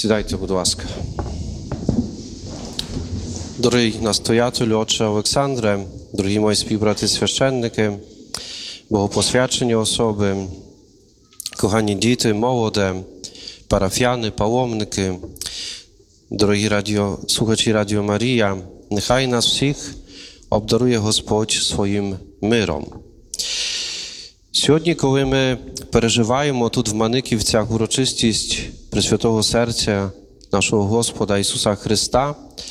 Сідайте, будь ласка. Дорогий настоятелю, отче Олександре, дорогі мої співбрати священники, богопосвячені особи, кохані діти, молоде, парафіяни, паломники, дорогі слухачі Радіо Марія, нехай нас всіх обдарує Господь своїм миром. Сьогодні, коли ми переживаємо тут в Маниківцях урочистість Пресвятого Серця нашого Господа Ісуса Христа,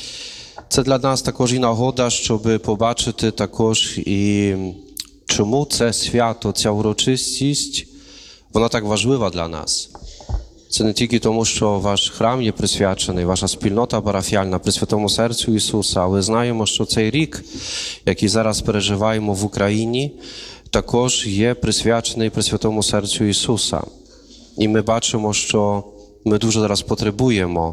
це для нас також і нагода, щоб побачити також і чому це свято, ця урочистість, вона так важлива для нас. Це не тільки тому, що ваш храм є присвячений, ваша спільнота парафіальна Пресвятому Серцю Ісуса, але знаємо, що цей рік, який зараз переживаємо в Україні, також є присвячений Пресвятому Серцю Ісуса. І ми бачимо, що ми дуже зараз потребуємо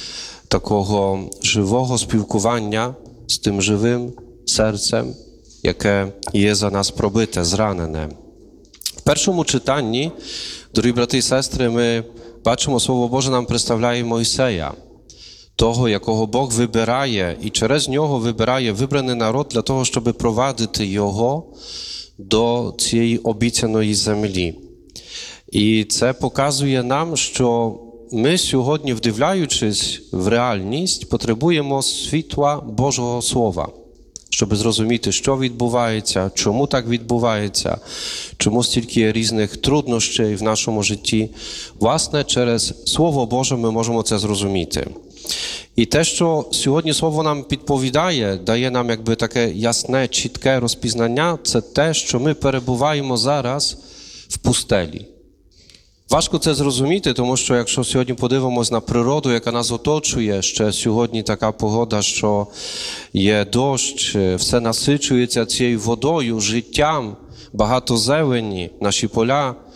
такого живого спілкування з тим живим серцем, яке є за нас пробите, зранене. В першому читанні, дорогі брати і сестри, ми бачимо, Слово Боже нам представляє Мойсея, того, якого Бог вибирає, і через нього вибирає вибраний народ для того, щоб провадити його до цієї обіцяної землі. І це показує нам, що ми сьогодні, вдивляючись в реальність, потребуємо світла Божого Слова, щоб зрозуміти, що відбувається, чому так відбувається, чому стільки різних труднощів в нашому житті. Власне, через Слово Боже ми можемо це зрозуміти. І те, що сьогодні Слово нам підповідає, дає нам якби таке ясне, чітке розпізнання, це те, що ми перебуваємо зараз в пустелі. Важко це зрозуміти, тому що якщо сьогодні подивимось на природу, яка нас оточує, ще сьогодні така погода, що є дощ, все насичується цією водою, життям, багато зелені, наші поля